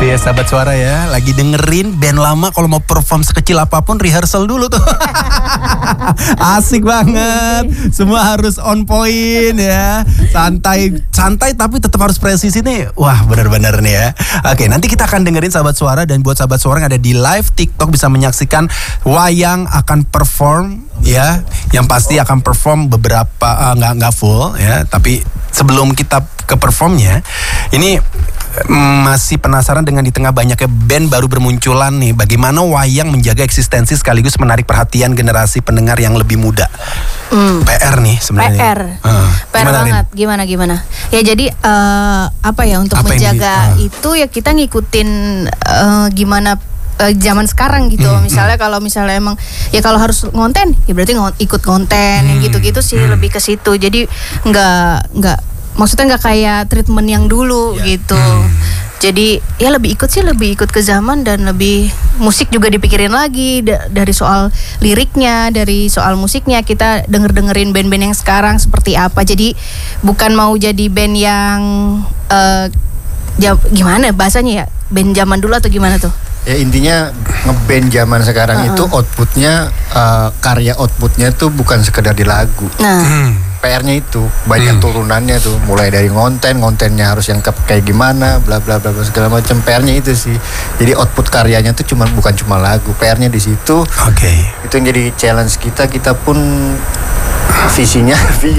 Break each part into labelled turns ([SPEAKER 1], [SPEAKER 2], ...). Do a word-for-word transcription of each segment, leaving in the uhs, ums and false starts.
[SPEAKER 1] Itu ya sahabat suara ya, lagi dengerin band lama kalau mau perform sekecil apapun rehearsal dulu tuh. Asik banget. Semua harus on point ya. Santai, santai tapi tetap harus presisi nih. Wah, benar-benar nih ya. Oke, nanti kita akan dengerin sahabat suara, dan buat sahabat suara yang ada di live TikTok bisa menyaksikan Wayang akan perform ya. Yang pasti akan perform beberapa uh, nggak nggak full ya, tapi sebelum kita ke performnya, ini masih penasaran dengan di tengah banyaknya band baru bermunculan nih, bagaimana Wayang menjaga eksistensi sekaligus menarik perhatian generasi pendengar yang lebih muda. Hmm. P R nih sebenarnya.
[SPEAKER 2] P R, uh, P R banget. Rin? Gimana gimana? Ya jadi uh, apa ya untuk apa menjaga uh. itu ya kita ngikutin uh, gimana uh, zaman sekarang gitu. Hmm, misalnya hmm. kalau misalnya emang ya kalau harus ngonten, ya berarti ng- ikut konten, hmm. yang gitu-gitu sih hmm. lebih ke situ. Jadi nggak nggak maksudnya nggak kayak treatment yang dulu ya. Gitu. Hmm. Jadi ya lebih ikut sih, lebih ikut ke zaman, dan lebih musik juga dipikirin lagi da- dari soal liriknya, dari soal musiknya. Kita denger-dengerin band-band yang sekarang seperti apa. Jadi bukan mau jadi band yang uh, jam- gimana bahasanya ya, band zaman dulu atau gimana tuh?
[SPEAKER 3] Ya intinya ngeband zaman sekarang uh-uh. itu outputnya uh, karya outputnya tuh bukan sekedar di lagu. Nah. Hmm. P R-nya itu banyak hmm. turunannya tuh, mulai dari ngonten, ngontennya harus yang kayak gimana, bla bla bla segala macam. P R-nya itu sih. Jadi output karyanya tuh cuma bukan cuma lagu, P R-nya di situ. Oke. Okay. Itu yang jadi challenge kita. Kita pun visinya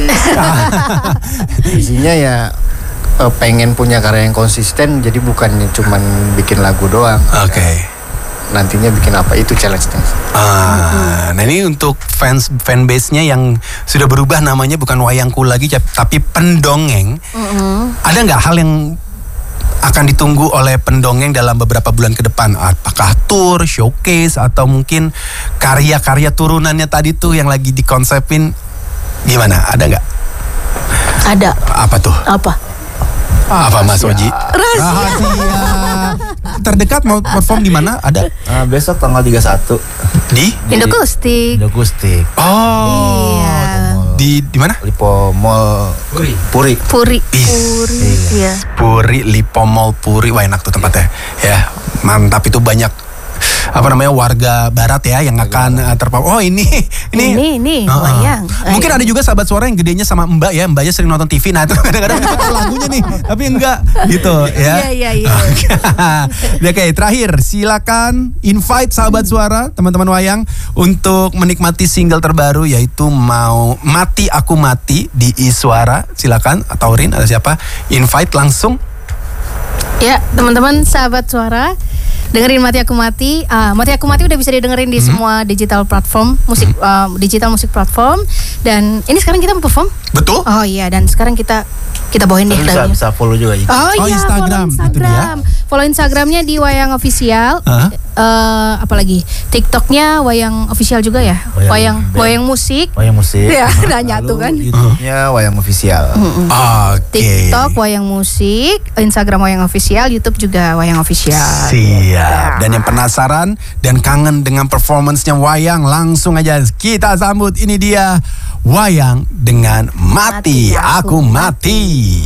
[SPEAKER 3] visinya ya pengen punya karya yang konsisten. Jadi bukannya cuma bikin lagu doang. Oke. Okay. Nantinya bikin apa, itu challenge-nya.
[SPEAKER 1] Ah, nah ini untuk fans fanbase-nya yang sudah berubah namanya, bukan Wayangku lagi tapi Pendongeng. Mm-hmm. Ada nggak hal yang akan ditunggu oleh Pendongeng dalam beberapa bulan ke depan? Apakah tour, showcase, atau mungkin karya-karya turunannya tadi tuh yang lagi dikonsepin? Gimana? Ada nggak?
[SPEAKER 2] Ada.
[SPEAKER 1] Apa tuh?
[SPEAKER 2] Apa?
[SPEAKER 1] Apa Mas Oji?
[SPEAKER 2] Rahasia.
[SPEAKER 1] Rahasia. Terdekat mau perform di mana? Ada?
[SPEAKER 4] Uh, besok tanggal tiga puluh satu
[SPEAKER 1] di
[SPEAKER 2] Indokustik.
[SPEAKER 4] Indokustik.
[SPEAKER 1] Oh.
[SPEAKER 2] Iya.
[SPEAKER 1] Di di mana?
[SPEAKER 4] Lipo Mall Puri. Puri.
[SPEAKER 2] Puri. Puri. Iya.
[SPEAKER 1] Puri, Lipo Mall Puri. Wah, enak tuh tempatnya. Ya, mantap. Itu banyak apa namanya warga barat ya yang akan uh, terpampang. Oh ini ini
[SPEAKER 2] ini ini
[SPEAKER 1] uh,
[SPEAKER 2] Wayang.
[SPEAKER 1] Mungkin ada juga sahabat suara yang gedenya sama Mbak ya, Mbaknya sering nonton T V. Nah itu kadang-kadang lagunya nih, tapi enggak gitu ya.
[SPEAKER 2] Iya iya iya.
[SPEAKER 1] Oke, terakhir silakan invite sahabat suara, teman-teman Wayang untuk menikmati single terbaru yaitu Mau Mati Aku Mati di Iswara. Silakan, atau Rin, ada siapa? Invite langsung.
[SPEAKER 2] Ya, teman-teman sahabat suara, dengerin Mati Aku Mati. Uh, Mati Aku Mati udah bisa didengerin di hmm. semua digital platform musik, hmm. uh, digital musik platform. Dan ini sekarang kita mau perform.
[SPEAKER 1] Betul.
[SPEAKER 2] Oh iya, dan sekarang kita kita bawain deh.
[SPEAKER 4] Bisa, bisa follow juga.
[SPEAKER 2] Oh, oh iya,
[SPEAKER 1] Instagram.
[SPEAKER 2] Follow Instagram. Follow Instagramnya di Wayang Official. Uh-huh. Uh, apalagi TikToknya Wayang Official juga ya. Wayang Wayang, Wayang musik.
[SPEAKER 4] Wayang musik.
[SPEAKER 2] Ya, udah nyatu kan.
[SPEAKER 4] YouTube-nya Wayang Official.
[SPEAKER 1] Mm-hmm. Okay.
[SPEAKER 2] TikTok Wayang musik, Instagram Wayang Official, YouTube juga Wayang Official.
[SPEAKER 1] Siap. Dan yang penasaran dan kangen dengan performance-nya Wayang, langsung aja kita sambut. Ini dia Wayang dengan Mati, Mati Aku Mati.